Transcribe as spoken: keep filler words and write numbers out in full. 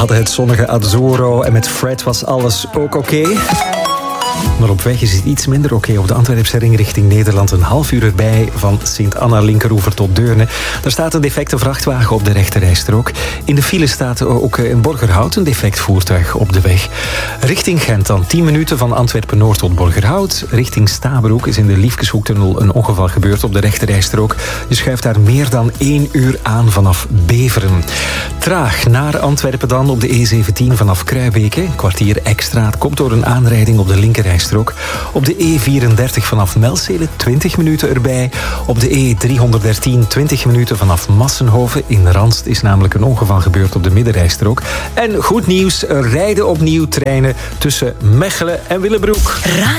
hadden het zonnige Azzurro en met Fred was alles ook oké. Okay. Maar op weg is het iets minder oké. Okay. Op de Antwerpse ring richting Nederland een half uur erbij van Sint-Anna Linkeroever tot Deurne. Daar staat een defecte vrachtwagen op de rechterrijstrook. In de file staat ook in Borgerhout een defect voertuig op de weg. Richting Gent dan tien minuten van Antwerpen-Noord tot Borgerhout. Richting Stabroek is in de Liefkeshoektunnel een ongeval gebeurd op de rechterrijstrook. Je schuift daar meer dan één uur aan vanaf Beveren. Traag naar Antwerpen dan op de E zeventien vanaf Kruibeke. Een kwartier extra. Het komt door een aanrijding op de linkerrijstrook. Op de E vierendertig vanaf Melzele twintig minuten erbij. Op de E driehonderddertien twintig minuten vanaf Massenhoven. In Randst is namelijk een ongeval gebeurd op de middenrijstrook. En goed nieuws, er rijden opnieuw treinen tussen Mechelen en Willebroek.